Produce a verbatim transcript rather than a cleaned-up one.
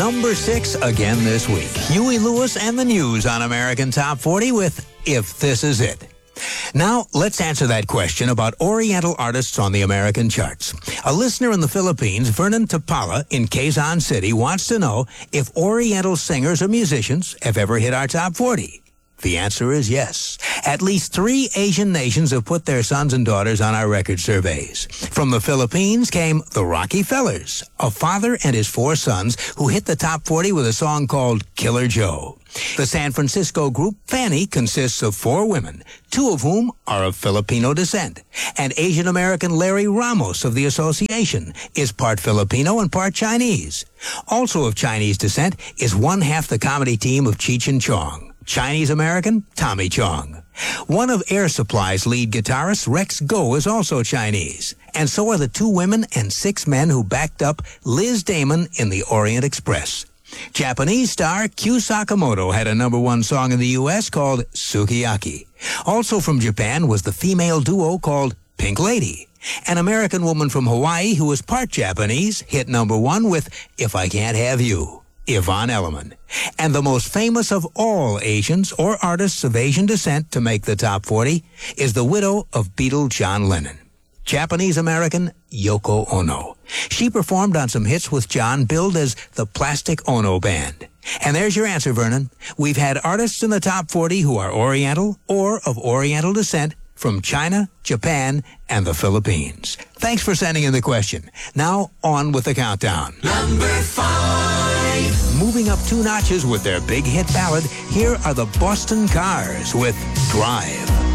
number six again this week. Huey Lewis and the News on American Top forty with If This Is It. Now, let's answer that question about Oriental artists on the American charts. A listener in the Philippines, Vernon Tapala in Quezon City, wants to know if Oriental singers or musicians have ever hit our top forty. The answer is yes. At least three Asian nations have put their sons and daughters on our record surveys. From the Philippines came the Rocky Fellers, a father and his four sons who hit the top forty with a song called Killer Joe. The San Francisco group Fanny consists of four women, two of whom are of Filipino descent. And Asian-American Larry Ramos of the association is part Filipino and part Chinese. Also of Chinese descent is one half the comedy team of Cheech and Chong. Chinese-American, Tommy Chong. One of Air Supply's lead guitarists, Rex Go, is also Chinese. And so are the two women and six men who backed up Liz Damon in the Orient Express. Japanese star Kyu Sakamoto had a number one song in the U S called Sukiyaki. Also from Japan was the female duo called Pink Lady. An American woman from Hawaii who was part Japanese hit number one with If I Can't Have You. Yvonne Elliman. And the most famous of all Asians or artists of Asian descent to make the top forty is the widow of Beatle John Lennon, Japanese-American Yoko Ono. She performed on some hits with John billed as the Plastic Ono Band. And there's your answer, Vernon. We've had artists in the top forty who are Oriental or of Oriental descent from China, Japan, and the Philippines. Thanks for sending in the question. Now, on with the countdown. Number five. Moving up two notches with their big hit ballad, here are the Boston Cars with Drive.